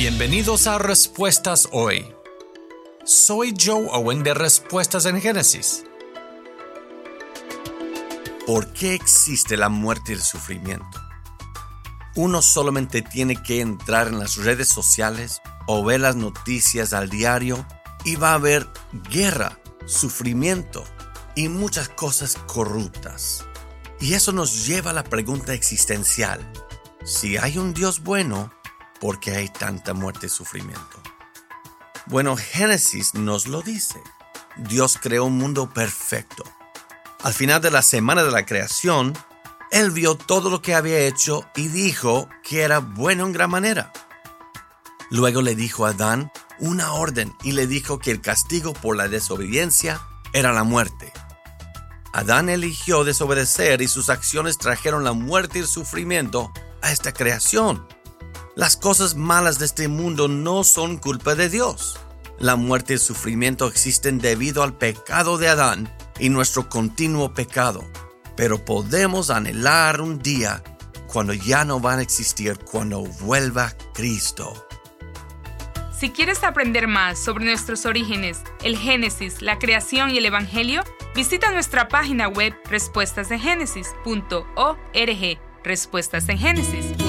Bienvenidos a Respuestas Hoy. Soy Joe Owen de Respuestas en Génesis. ¿Por qué existe la muerte y el sufrimiento? Uno solamente tiene que entrar en las redes sociales o ver las noticias al diario y va a haber guerra, sufrimiento y muchas cosas corruptas. Y eso nos lleva a la pregunta existencial: si hay un Dios bueno, ¿por qué hay tanta muerte y sufrimiento? Bueno, Génesis nos lo dice. Dios creó un mundo perfecto. Al final de la semana de la creación, Él vio todo lo que había hecho y dijo que era bueno en gran manera. Luego le dijo a Adán una orden y le dijo que el castigo por la desobediencia era la muerte. Adán eligió desobedecer y sus acciones trajeron la muerte y el sufrimiento a esta creación. Las cosas malas de este mundo no son culpa de Dios. La muerte y el sufrimiento existen debido al pecado de Adán y nuestro continuo pecado. Pero podemos anhelar un día cuando ya no van a existir, cuando vuelva Cristo. Si quieres aprender más sobre nuestros orígenes, el Génesis, la creación y el Evangelio, visita nuestra página web respuestasengénesis.org. Respuestas en Génesis.